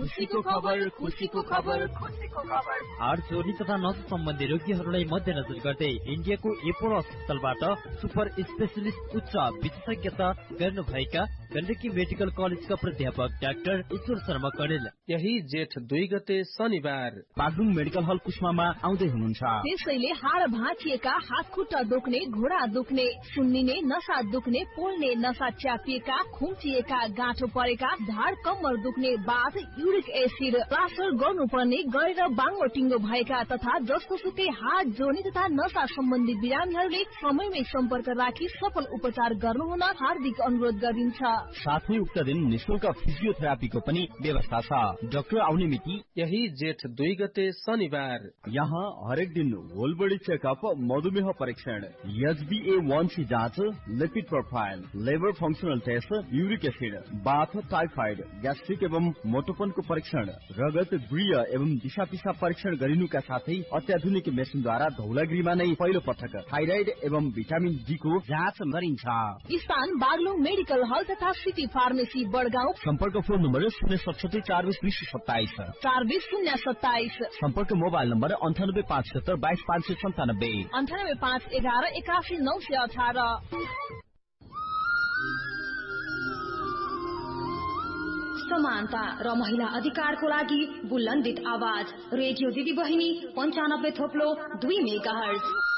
खुसीको खबर, खुसीको खबर, खुसीको खबर। हाड चोरी तथा नस सम्बन्धी रोगीहरूलाई मध्यनजर गर्दै इन्डियाको एपोलो अस्पतालबाट सुपर स्पेशलिस्ट उच्च विशेषज्ञता गर्नुभएका गण्डकी मेडिकल कलेजका प्राध्यापक डाक्टर ईश्वर शर्मा कणेल यही जेठ 2 गते शनिबार बागलुङ मेडिकल हल कुस्मामा आउँदै हुनुहुन्छ। त्यसैले हाड भाँचिएका, हात खुट्टा दुख्ने, घुँडा दुख्ने, सुन्निने, नसा दुख्ने, पोल्ने, नसा च्यापिएका, खुम्चिएका, गाँठो परेका, ढाड कम्मर दुख्ने, बाथ, युरिक एसिड, प्लास्टर गर्नुपर्ने, गरेर बाङ्गो टिङ्गो भएका तथा जसोसुकै हाड जोर्नी तथा नसा सम्बन्धी बिरामीहरूले समयमै सम्पर्क राखी सफल उपचार गर्नुहुन हार्दिक अनुरोध गरिन्छ। साथै उक्त दिन निशुल्क फिजियोथेरापीको पनि व्यवस्था छ। डाक्टर आउने मिति यही जेठ 2 गते शनिबार। यहाँ हरेक दिन होल बडी चेकअप, मधुमेह परीक्षण, HbA1c जाँच, lipid profile, liver functional test, uric acid, बाथ, टाइफाइड, ग्यास्ट्रिक एवं मोटोपनको परीक्षण, रगत, गुह्य एवं दिशा पिसाब परीक्षण गरिनुका साथै अत्याधुनिक मेसिनद्वारा धौलागिरीमा नै पहिलो पटक थाइराइड एवं भिटामिन डी को जाँच गरिन्छ। स्थान बागलुङ मेडिकल हल तथा सिटी फार्मेसी बडगाउँ। सम्पर्क फोन नम्बर 067 420 2027 420 027। सम्पर्क मोबाइल नम्बर 9857 22 597 98 511 81 918। समानता र महिला अधिकारको लागि बुलन्दित आवाज रेडियो दिदी बहिनी 95 थोप्लो 2 मेगाहर्ज।